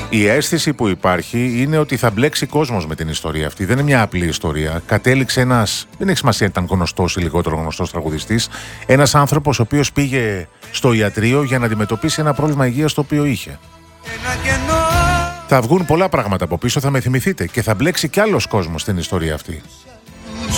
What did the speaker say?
Η αίσθηση που υπάρχει είναι ότι θα μπλέξει κόσμος με την ιστορία αυτή. Δεν είναι μια απλή ιστορία. Κατέληξε ένας, δεν έχει σημασία αν ήταν γνωστός ή λιγότερο γνωστός τραγουδιστής, ένας άνθρωπος ο οποίος πήγε στο ιατρείο για να αντιμετωπίσει ένα πρόβλημα υγείας το οποίο είχε. Θα βγουν πολλά πράγματα από πίσω, θα με θυμηθείτε, και θα μπλέξει κι άλλος κόσμος στην ιστορία αυτή.